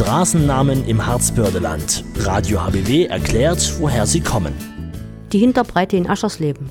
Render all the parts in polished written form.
Straßennamen im Harzbördeland. Radio HBW erklärt, woher sie kommen. Die Hinterbreite in Aschersleben.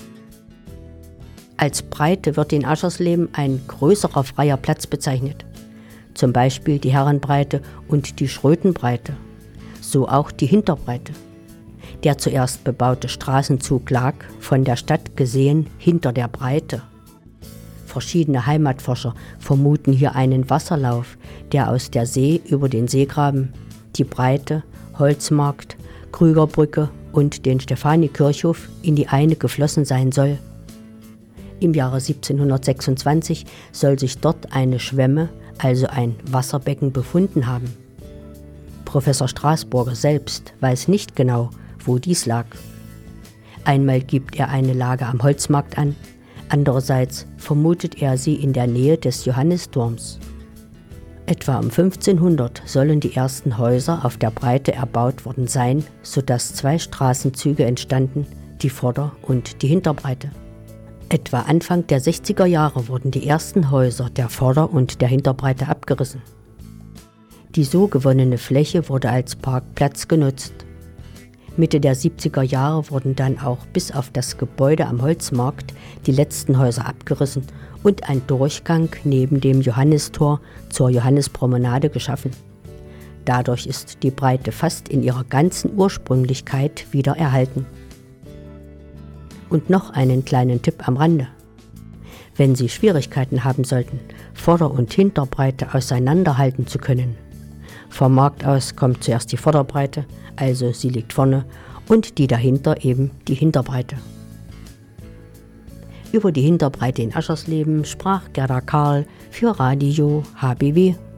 Als Breite wird in Aschersleben ein größerer freier Platz bezeichnet. Zum Beispiel die Herrenbreite und die Schrötenbreite. So auch die Hinterbreite. Der zuerst bebaute Straßenzug lag, von der Stadt gesehen, hinter der Breite. Verschiedene Heimatforscher vermuten hier einen Wasserlauf, der aus der See über den Seegraben, die Breite, Holzmarkt, Krügerbrücke und den Stephanikirchhof in die eine geflossen sein soll. Im Jahre 1726 soll sich dort eine Schwemme, also ein Wasserbecken, befunden haben. Professor Straßburger selbst weiß nicht genau, wo dies lag. Einmal gibt er eine Lage am Holzmarkt an, andererseits vermutet er sie in der Nähe des Johannisturms. Etwa um 1500 sollen die ersten Häuser auf der Breite erbaut worden sein, sodass 2 Straßenzüge entstanden, die Vorder- und die Hinterbreite. Etwa Anfang der 60er Jahre wurden die ersten Häuser der Vorder- und der Hinterbreite abgerissen. Die so gewonnene Fläche wurde als Parkplatz genutzt. Mitte der 70er Jahre wurden dann auch bis auf das Gebäude am Holzmarkt die letzten Häuser abgerissen und ein Durchgang neben dem Johannistor zur Johannispromenade geschaffen. Dadurch ist die Breite fast in ihrer ganzen Ursprünglichkeit wieder erhalten. Und noch einen kleinen Tipp am Rande. Wenn Sie Schwierigkeiten haben sollten, Vorder- und Hinterbreite auseinanderhalten zu können. Vom Markt aus kommt zuerst die Vorderbreite, also sie liegt vorne, und die dahinter eben die Hinterbreite. Über die Hinterbreite in Aschersleben sprach Gerda Karl für Radio HBW.